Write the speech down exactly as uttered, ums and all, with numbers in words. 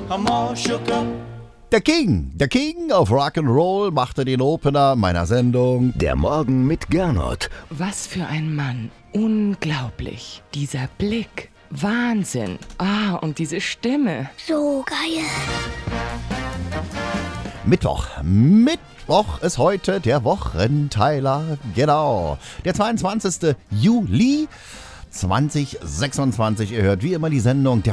I'm all shook up. Der King, der King of Rock'n'Roll machte den Opener meiner Sendung. Der Morgen mit Gernot. Was für ein Mann. Unglaublich. Dieser Blick. Wahnsinn. Ah, und diese Stimme. So geil. Mittwoch, Mittwoch ist heute der Wochenteiler. Genau, der zweiundzwanzigsten Juli zweitausendsechsundzwanzig. Ihr hört wie immer die Sendung der